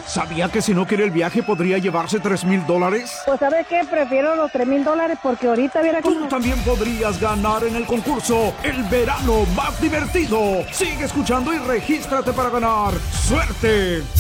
¿Sabía que si no quiere el viaje podría llevarse $3,000? Pues ¿sabe qué? Prefiero los $3,000 porque ahorita viera Tú cómo... también podrías ganar en el concurso El Verano Más Divertido. Sigue escuchando y regístrate para ganar. ¡Suerte!